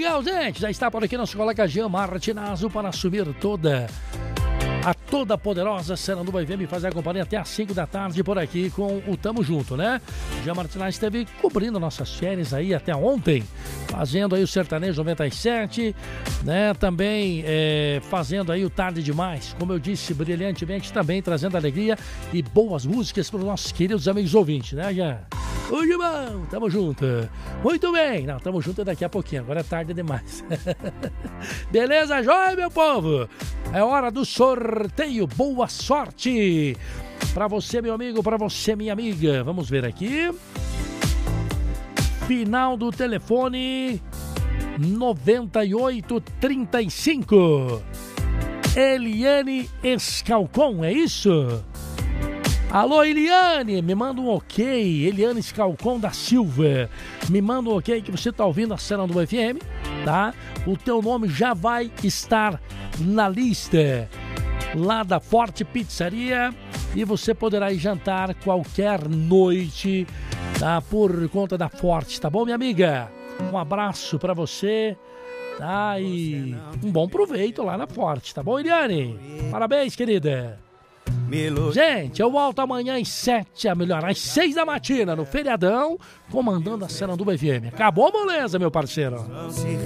legal, gente. Já está por aqui nosso colega Jean Martinazzo para assumir toda poderosa Sananduva FM, fazer a companhia até às 5 da tarde por aqui com o Tamo Junto, né? Jean Martinazzo esteve cobrindo nossas férias aí até ontem, fazendo aí o Sertanejo 97, né? Também fazendo aí o Tarde Demais, como eu disse, brilhantemente também, trazendo alegria e boas músicas para os nossos queridos amigos ouvintes, né, Jean? Oi, irmão, tamo junto. Muito bem, não, tamo junto daqui a pouquinho, agora é tarde demais. Beleza, joia, meu povo? É hora do sorteio, boa sorte pra você, meu amigo, pra você, minha amiga. Vamos ver aqui. Final do telefone 9835. Eliane Escalcon, é isso? Alô, Eliane, me manda um ok. Eliane Scalcon da Silva, me manda um ok que você tá ouvindo a Sananduva FM, tá? O teu nome já vai estar na lista lá da Forte Pizzaria e você poderá ir jantar qualquer noite, tá? Por conta da Forte, tá bom, minha amiga? Um abraço pra você, tá? E um bom proveito lá na Forte, tá bom, Eliane? Parabéns, querida. Gente, eu volto amanhã às 7, às 6 da matina, no feriadão, comandando a Sananduva FM. Acabou, moleza, meu parceiro?